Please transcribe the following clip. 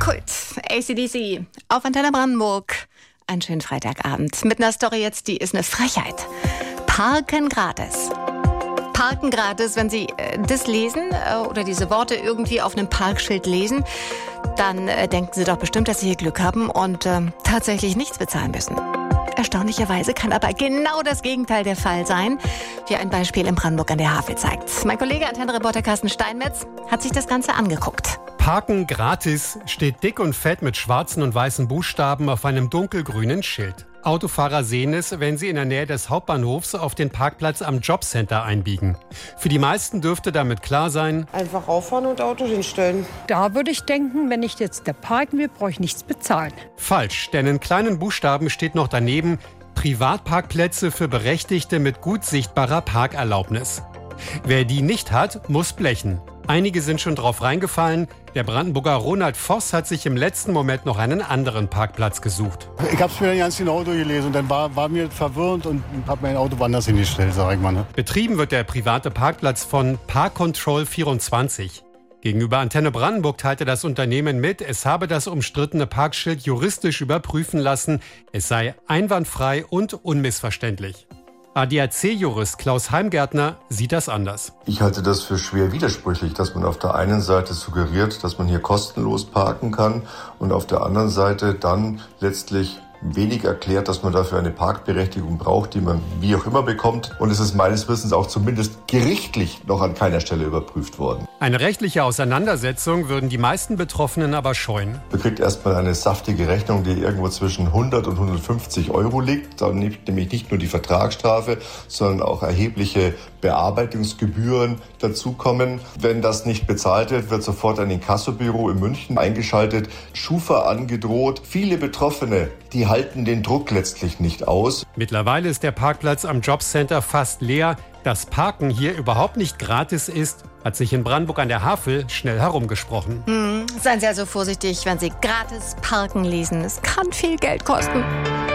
Kult, AC/DC auf Antenne Brandenburg. Einen schönen Freitagabend mit einer Story jetzt, die ist eine Frechheit. Parken gratis. Parken gratis, wenn Sie das lesen oder diese Worte irgendwie auf einem Parkschild lesen, dann denken Sie doch bestimmt, dass Sie hier Glück haben und tatsächlich nichts bezahlen müssen. Erstaunlicherweise kann aber genau das Gegenteil der Fall sein, wie ein Beispiel in Brandenburg an der Havel zeigt. Mein Kollege Antenne-Reporter Carsten Steinmetz hat sich das Ganze angeguckt. Parken gratis steht dick und fett mit schwarzen und weißen Buchstaben auf einem dunkelgrünen Schild. Autofahrer sehen es, wenn sie in der Nähe des Hauptbahnhofs auf den Parkplatz am Jobcenter einbiegen. Für die meisten dürfte damit klar sein: Einfach rauffahren und Auto hinstellen. Da würde ich denken, wenn ich jetzt da parken will, brauche ich nichts bezahlen. Falsch, denn in kleinen Buchstaben steht noch daneben: Privatparkplätze für Berechtigte mit gut sichtbarer Parkerlaubnis. Wer die nicht hat, muss blechen. Einige sind schon drauf reingefallen. Der Brandenburger Ronald Voss hat sich im letzten Moment noch einen anderen Parkplatz gesucht. Ich habe es mir dann ganz genau durchgelesen und dann war mir verwirrend und habe mein Auto woanders hingestellt, sag ich mal. Ne? Betrieben wird der private Parkplatz von Parkcontrol24. Gegenüber Antenne Brandenburg teilte das Unternehmen mit, es habe das umstrittene Parkschild juristisch überprüfen lassen. Es sei einwandfrei und unmissverständlich. ADAC-Jurist Klaus Heimgärtner sieht das anders. Ich halte das für schwer widersprüchlich, dass man auf der einen Seite suggeriert, dass man hier kostenlos parken kann und auf der anderen Seite dann letztlich wenig erklärt, dass man dafür eine Parkberechtigung braucht, die man wie auch immer bekommt. Und es ist meines Wissens auch zumindest gerichtlich noch an keiner Stelle überprüft worden. Eine rechtliche Auseinandersetzung würden die meisten Betroffenen aber scheuen. Man kriegt erstmal eine saftige Rechnung, die irgendwo zwischen 100 und 150 Euro liegt. Da nimmt nämlich nicht nur die Vertragsstrafe, sondern auch erhebliche Bearbeitungsgebühren dazukommen. Wenn das nicht bezahlt wird, wird sofort ein Inkassobüro in München eingeschaltet, Schufa angedroht. Viele Betroffene, die halten den Druck letztlich nicht aus. Mittlerweile ist der Parkplatz am Jobcenter fast leer. Dass Parken hier überhaupt nicht gratis ist, hat sich in Brandenburg an der Havel schnell herumgesprochen. Seien Sie also vorsichtig, wenn Sie gratis parken lesen. Es kann viel Geld kosten.